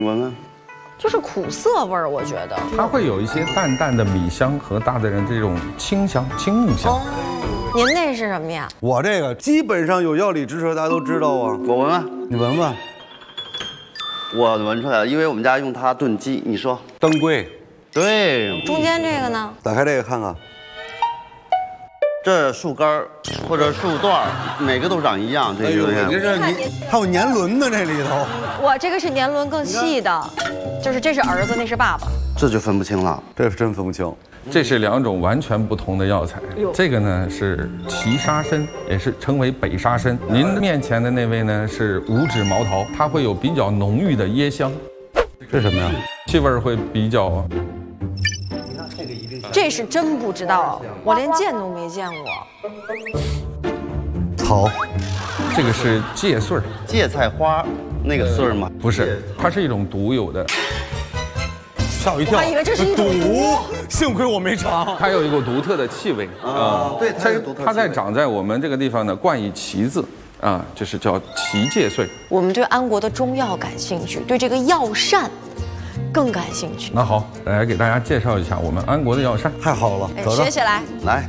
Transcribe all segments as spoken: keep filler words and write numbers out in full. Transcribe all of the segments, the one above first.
闻闻， 就是苦涩味儿，我觉得它会有一些淡淡的米香和大自然这种清香、青木香。 哦，您那是什么呀？ 我这个基本上有药理知识，大家都知道啊。 我闻闻， 你闻闻， 我闻出来了，因为我们家用它炖鸡。你说， 当归。 对， 中间这个呢？ 打开这个看看， 这树干儿或者树段儿，每个都长一样。这个东西， 这是你还有年轮呢，这里头。 我这个是年轮更细的，就是这是儿子，那是爸爸。 这就分不清了， 这是真分不清。 这是两种完全不同的药材。这个呢是齐沙参，也是称为北沙参。您面前的那位呢是五指毛桃，它会有比较浓郁的椰香。 这是什么呀？ 气味会比较。 这是真不知道，我连见都没见过。 草， 这个是芥穗儿， 芥菜花那个穗儿吗？ 不是，它是一种独有的， 吓我一跳。 我还以为这是一种毒，幸亏我没尝。 它有一个独特的气味啊，对，它有独特的气味。 它在长在我们这个地方呢，冠以奇字啊，就是叫奇芥穗。 我们对安国的中药感兴趣，对这个药膳更感兴趣。 那好，来给大家介绍一下我们安国的药膳。 太好了， 哎， 走着学起来。 来，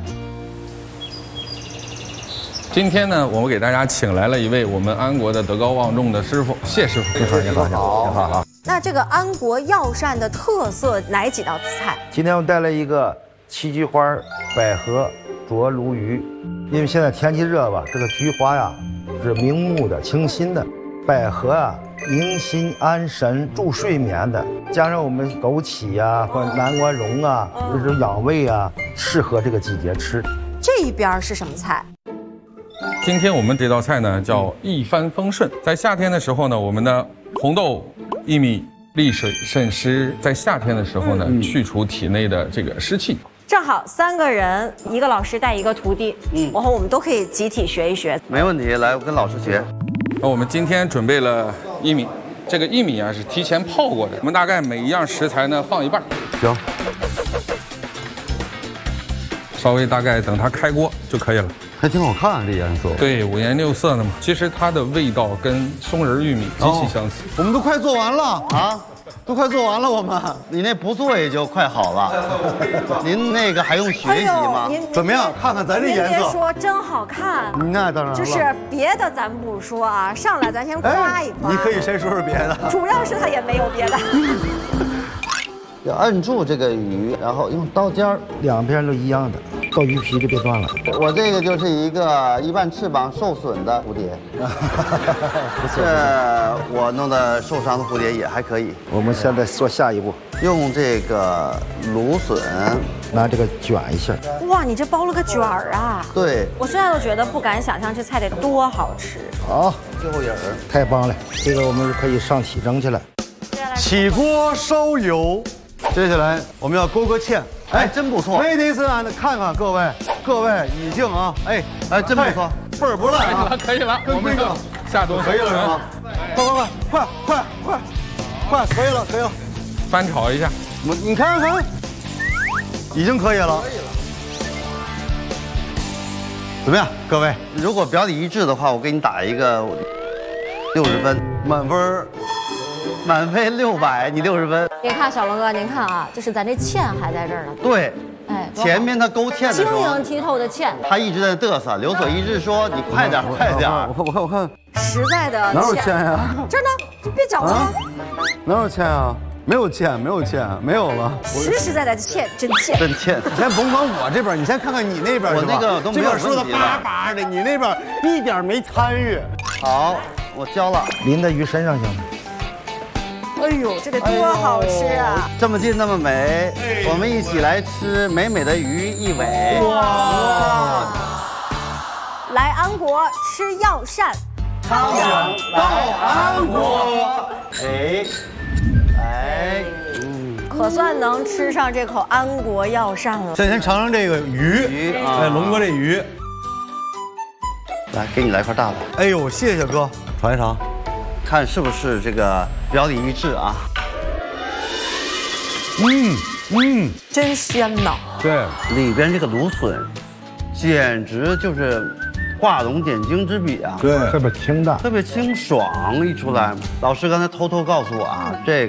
今天呢，我们给大家请来了一位我们安国的德高望重的师傅，谢师傅。 你好，你好，你好，你好啊！ 那这个安国药膳的特色哪几道菜？ 今天我带来一个七菊花百合灼鲈鱼，因为现在天气热吧，这个菊花呀是明目的、清新的，百合啊宁心安神、助睡眠的，加上我们枸杞呀、或南瓜蓉啊，这种养胃啊，适合这个季节吃。 这一边是什么菜？ 今天我们这道菜呢叫一帆风顺。在夏天的时候呢，我们的红豆、薏米、利水、渗湿，在夏天的时候呢，去除体内的这个湿气。 正好三个人，一个老师带一个徒弟，嗯，然后我们都可以集体学一学。 没问题，来，我跟老师学。 那我们今天准备了薏米，这个薏米啊是提前泡过的。我们大概每一样食材呢放一半， 行， 稍微大概等它开锅就可以了。 还挺好看这颜色。 对，五颜六色的嘛。其实它的味道跟松仁玉米极其相似。 我们都快做完了啊， 都快做完了，我们。 你那不做也就快好了。您那个还用学习吗？ 您怎么样？看看咱这颜色。 您别说，真好看。 那当然了。 就是别的咱不说啊，上来咱先夸一夸。 你可以先说说别的。 主要是它也没有别的。 要按住这个鱼，然后用刀尖儿， 两边都一样的，到鱼皮就别断了。 我这个就是一个一半翅膀受损的蝴蝶，这我弄的受伤的蝴蝶也还可以。 我们现在做下一步， 用这个芦笋， 拿这个卷一下。 哇，你这包了个卷儿啊！ 对， 我现在都觉得不敢想象这菜得多好吃。 好， 最后影儿， 太棒了，这个我们可以上体蒸去了。 起锅烧油，接下来我们要勾个芡。 哎，真不错。 美迪斯啊，看看各位，各位已经啊，哎哎，真不错， 倍儿不赖啊！ 可以了，我们这下桌可以了是吗？快快快快快快快，可以了可以了， 翻炒一下。 我你看看，已经可以了。怎么样，各位？ 如果表里一致的话，我给你打一个六十分， 满分。 满分六百，你六十分。 您看小龙哥，您看啊，就是咱这芡还在这儿呢。 对， 哎， 前面他勾芡的时晶候， 莹剔透的芡， 他一直在嘚瑟。刘所一直说你快点，快点。 我看我看我看， 实在的哪有芡呀？ 这儿呢，别搅和。 哪有芡啊？没有芡，没有芡，没有了。 实实在在的芡，真芡。 真芡。 你先甭管我这边，你先看看你那边。 我那个都没有问题了。 这边说的叭叭的，你那边一点没参与。 好，我教了。 淋在鱼身上行吗？ 哎呦，这得多好吃啊！ 这么近那么美，我们一起来吃美美的鱼一尾。 哇！来安国吃药膳， 汤圆到安国。 哎，哎， 嗯，可算能吃上这口安国药膳了。 先先尝尝这个鱼， 鱼哎，龙哥这鱼， 来给你来块大的。 哎呦，谢谢哥，尝一尝。 看是不是这个表里一致啊？ 嗯嗯， 真鲜呐！ 对， 里边这个芦笋，简直就是画龙点睛之笔啊！ 对， 特别清淡。 特别清爽，一出来。老师刚才偷偷告诉我啊，这